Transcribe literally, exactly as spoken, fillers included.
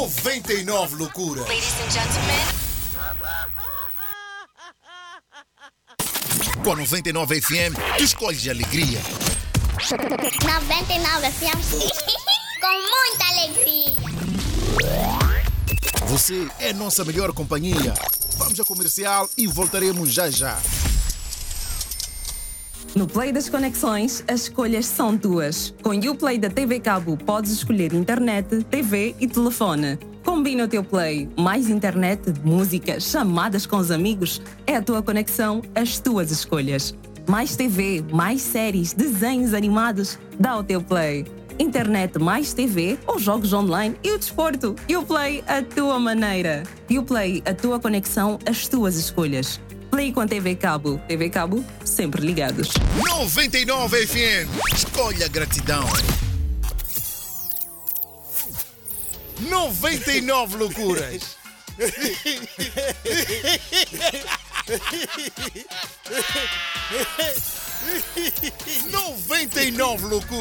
noventa e nove loucuras. Ladies and gentlemen. Com a noventa e nove F M, tu escolhes alegria. noventa e nove F M. Com muita alegria. Você é nossa melhor companhia. Vamos a comercial e voltaremos já já. No Play das Conexões, as escolhas são tuas. Com o Play da T V Cabo, podes escolher internet, T V e telefone. Combina o teu Play. Mais internet, música, chamadas com os amigos. É a tua conexão, as tuas escolhas. Mais T V, mais séries, desenhos animados. Dá o teu Play. Internet mais T V ou jogos online e o desporto. Uplay, a tua maneira. Uplay, a tua conexão, as tuas escolhas. Play com T V Cabo. T V Cabo, sempre ligados. noventa e nove F M. Escolha gratidão. noventa e nove loucuras. noventa e nove loucuras.